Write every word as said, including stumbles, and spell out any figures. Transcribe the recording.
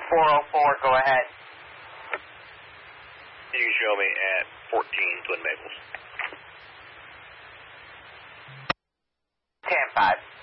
four oh four, go ahead. You can show me at fourteen Twin Maples. ten five.